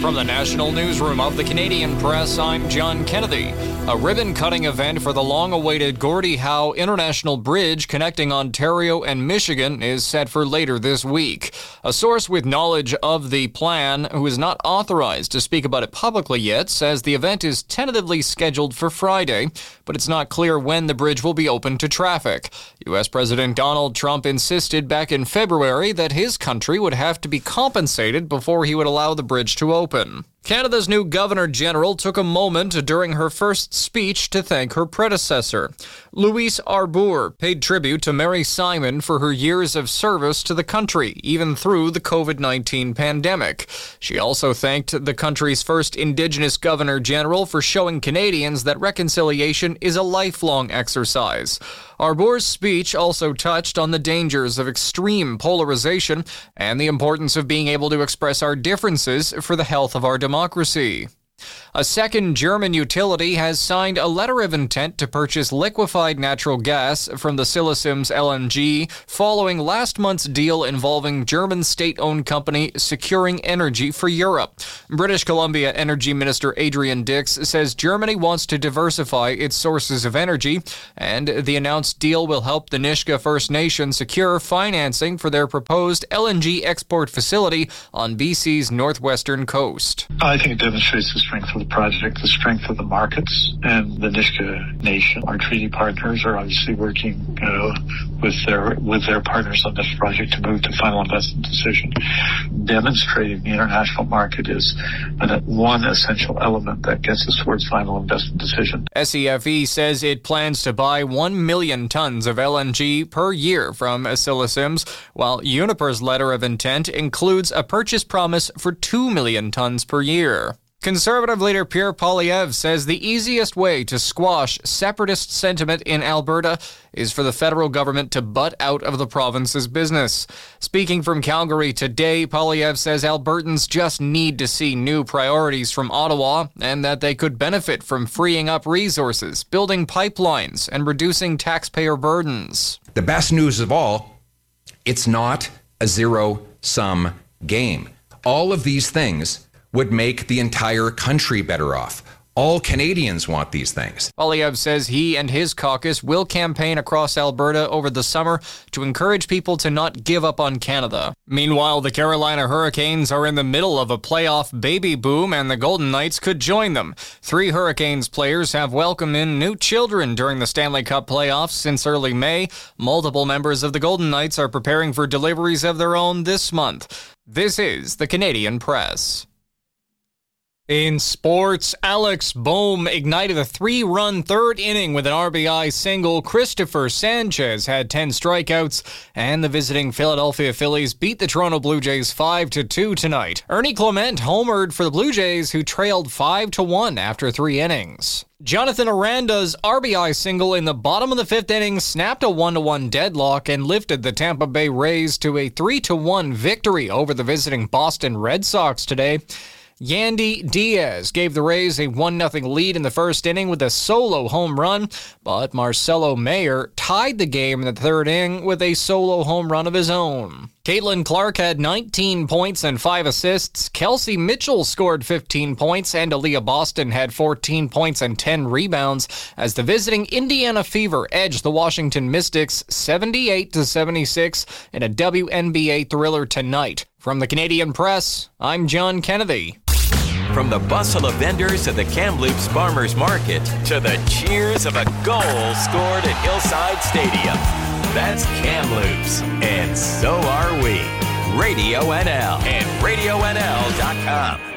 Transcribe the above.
From the National Newsroom of the Canadian Press, I'm John Kennedy. A ribbon-cutting event for the long-awaited Gordie Howe International Bridge connecting Ontario and Michigan is set for later this week. A source with knowledge of the plan, who is not authorized to speak about it publicly yet, says the event is tentatively scheduled for Friday, but it's not clear when the bridge will be open to traffic. U.S. President Donald Trump insisted back in February that his country would have to be compensated before he would allow the bridge to open. Canada's new Governor-General took a moment during her first speech to thank her predecessor. Louise Arbour paid tribute to Mary Simon for her years of service to the country, even through the COVID-19 pandemic. She also thanked the country's first Indigenous Governor-General for showing Canadians that reconciliation is a lifelong exercise. Arbour's speech also touched on the dangers of extreme polarization and the importance of being able to express our differences for the health of our democracy. A second German utility has signed a letter of intent to purchase liquefied natural gas from the Siliceums LNG following last month's deal involving German state-owned company Securing Energy for Europe. British Columbia Energy Minister Adrian Dix says Germany wants to diversify its sources of energy, and the announced deal will help the Nisga'a First Nation secure financing for their proposed LNG export facility on BC's northwestern coast. I think it demonstrates the strength of the project, the strength of the markets, and the Nisga'a Nation. Our treaty partners are obviously working with their partners on this project to move to final investment decision. Demonstrating the international market is one essential element that gets us towards final investment decision. SEFE says it plans to buy 1 million tons of LNG per year from Siliceums, while Uniper's letter of intent includes a purchase promise for 2 million tons per year. Conservative leader Pierre Poilievre says the easiest way to squash separatist sentiment in Alberta is for the federal government to butt out of the province's business. Speaking from Calgary today, Poilievre says Albertans just need to see new priorities from Ottawa and that they could benefit from freeing up resources, building pipelines, and reducing taxpayer burdens. The best news of all, it's not a zero-sum game. All of these things would make the entire country better off. All Canadians want these things. Poilievre says he and his caucus will campaign across Alberta over the summer to encourage people to not give up on Canada. Meanwhile, the Carolina Hurricanes are in the middle of a playoff baby boom, and the Golden Knights could join them. 3 Hurricanes players have welcomed in new children during the Stanley Cup playoffs since early May. Multiple members of the Golden Knights are preparing for deliveries of their own this month. This is the Canadian Press. In sports, Alex Bohm ignited a 3-run third inning with an RBI single. Christopher Sanchez had 10 strikeouts, and the visiting Philadelphia Phillies beat the Toronto Blue Jays 5-2 tonight. Ernie Clement homered for the Blue Jays, who trailed 5-1 after 3 innings. Jonathan Aranda's RBI single in the bottom of the 5th inning snapped a 1-1 deadlock and lifted the Tampa Bay Rays to a 3-1 victory over the visiting Boston Red Sox today. Yandy Diaz gave the Rays a 1-0 lead in the first inning with a solo home run, but Marcelo Mayer tied the game in the 3rd inning with a solo home run of his own. Caitlin Clark had 19 points and 5 assists. Kelsey Mitchell scored 15 points, and Aaliyah Boston had 14 points and 10 rebounds as the visiting Indiana Fever edged the Washington Mystics 78-76 in a WNBA thriller tonight. From the Canadian Press, I'm John Kennedy. From the bustle of vendors at the Kamloops Farmers Market to the cheers of a goal scored at Hillside Stadium. That's Kamloops, and so are we. Radio NL and RadioNL.com.